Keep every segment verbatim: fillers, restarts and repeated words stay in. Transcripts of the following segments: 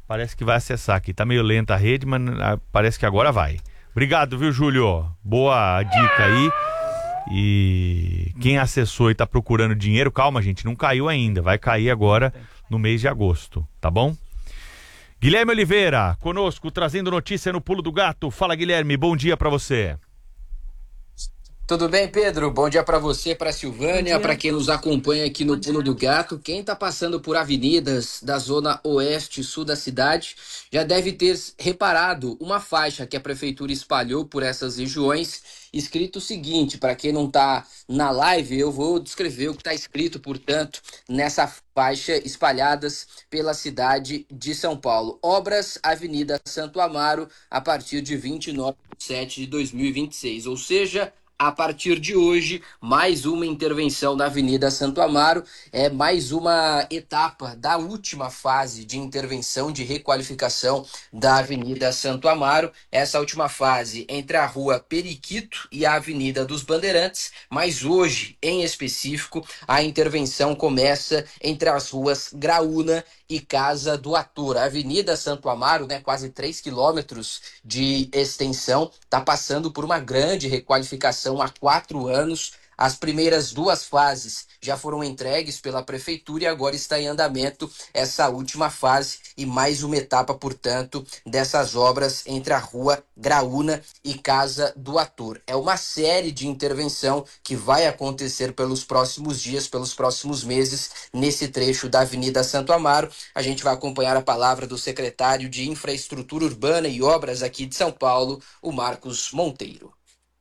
Parece que vai acessar aqui. Tá meio lenta a rede, mas parece que agora vai. Obrigado, viu, Júlio? Boa dica aí. E quem acessou e tá procurando dinheiro, calma, gente, não caiu ainda. Vai cair agora no mês de agosto, tá bom? Guilherme Oliveira, conosco, trazendo notícia no Pulo do Gato. Fala, Guilherme, bom dia pra você. Tudo bem, Pedro? Bom dia para você, para Silvânia, para quem nos acompanha aqui no Pulo do Gato. Quem está passando por avenidas da zona oeste e sul da cidade já deve ter reparado uma faixa que a prefeitura espalhou por essas regiões, escrito o seguinte: para quem não está na live, eu vou descrever o que está escrito, portanto, nessa faixa espalhadas pela cidade de São Paulo. Obras, Avenida Santo Amaro, a partir de vinte e nove de setembro de dois mil e vinte e seis, ou seja, a partir de hoje, mais uma intervenção na Avenida Santo Amaro, é mais uma etapa da última fase de intervenção de requalificação da Avenida Santo Amaro. Essa última fase entre a Rua Periquito e a Avenida dos Bandeirantes, mas hoje, em específico, a intervenção começa entre as ruas Graúna e Casa do Ator. A Avenida Santo Amaro, né, quase três quilômetros de extensão, está passando por uma grande requalificação há quatro anos. As primeiras duas fases já foram entregues pela prefeitura e agora está em andamento essa última fase e mais uma etapa, portanto, dessas obras entre a Rua Graúna e Casa do Ator. É uma série de intervenção que vai acontecer pelos próximos dias, pelos próximos meses, nesse trecho da Avenida Santo Amaro. A gente vai acompanhar a palavra do secretário de Infraestrutura Urbana e Obras aqui de São Paulo, o Marcos Monteiro.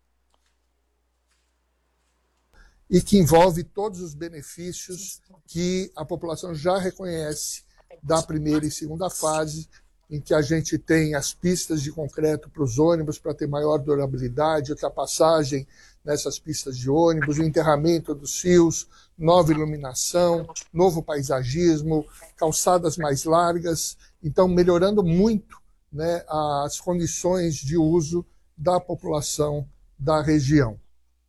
E que envolve todos os benefícios que a população já reconhece da primeira e segunda fase, em que a gente tem as pistas de concreto para os ônibus para ter maior durabilidade, ultrapassagem nessas pistas de ônibus, o enterramento dos fios, nova iluminação, novo paisagismo, calçadas mais largas, então melhorando muito, né, as condições de uso da população da região.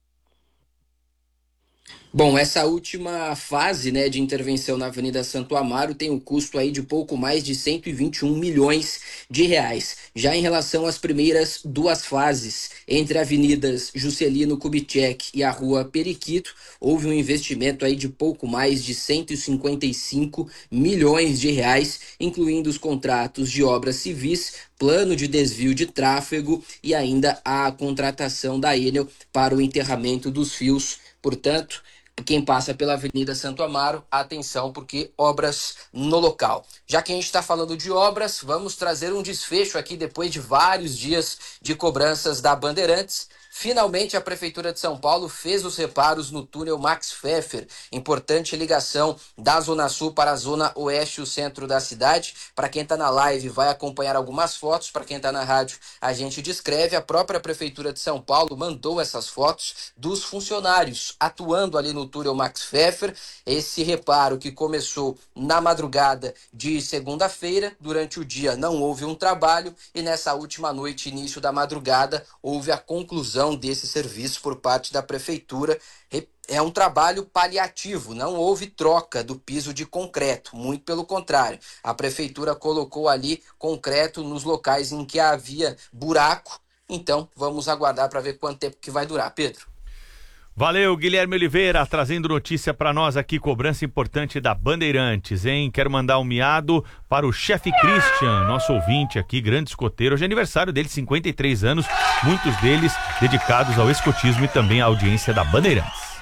Bom, essa última fase, né, de intervenção na Avenida Santo Amaro tem um custo aí de pouco mais de cento e vinte e um milhões de reais. Já em relação às primeiras duas fases, entre avenidas Juscelino Kubitschek e a Rua Periquito, houve um investimento aí de pouco mais de cento e cinquenta e cinco milhões de reais, incluindo os contratos de obras civis, plano de desvio de tráfego e ainda a contratação da Enel para o enterramento dos fios. Portanto, quem passa pela Avenida Santo Amaro, atenção, porque obras no local. Já que a gente está falando de obras, vamos trazer um desfecho aqui depois de vários dias de cobranças da Bandeirantes. Finalmente, a Prefeitura de São Paulo fez os reparos no túnel Max Pfeffer, importante ligação da Zona Sul para a Zona Oeste e o centro da cidade. Para quem está na live, vai acompanhar algumas fotos. Para quem está na rádio, a gente descreve. A própria Prefeitura de São Paulo mandou essas fotos dos funcionários atuando ali no túnel Max Pfeffer. Esse reparo que começou na madrugada de segunda-feira, durante o dia não houve um trabalho e nessa última noite, início da madrugada, houve a conclusão desse serviço por parte da prefeitura. É um trabalho paliativo, não houve troca do piso de concreto, muito pelo contrário. A prefeitura colocou ali concreto nos locais em que havia buraco. Então, vamos aguardar para ver quanto tempo que vai durar. Pedro. Valeu, Guilherme Oliveira, trazendo notícia para nós aqui, cobrança importante da Bandeirantes, hein? Quero mandar um miado para o chefe Christian, nosso ouvinte aqui, grande escoteiro. Hoje é aniversário dele, cinquenta e três anos, muitos deles dedicados ao escotismo e também à audiência da Bandeirantes.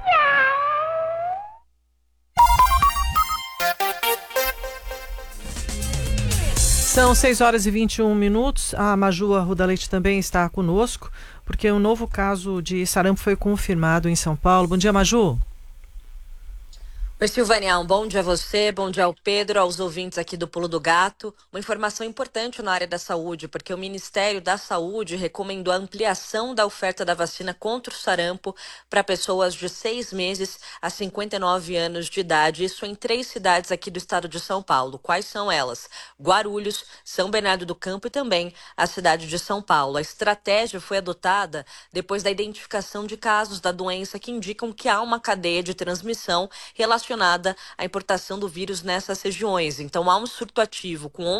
São seis horas e vinte e um minutos. A Maju Arruda Leite também está conosco, porque um novo caso de sarampo foi confirmado em São Paulo. Bom dia, Maju. Oi, Silvânia, um bom dia a você, bom dia ao Pedro, aos ouvintes aqui do Pulo do Gato. Uma informação importante na área da saúde, porque o Ministério da Saúde recomendou a ampliação da oferta da vacina contra o sarampo para pessoas de seis meses a cinquenta e nove anos de idade, isso em três cidades aqui do estado de São Paulo. Quais são elas? Guarulhos, São Bernardo do Campo e também a cidade de São Paulo. A estratégia foi adotada depois da identificação de casos da doença que indicam que há uma cadeia de transmissão relacionada à importação do vírus nessas regiões. Então, há um surto ativo com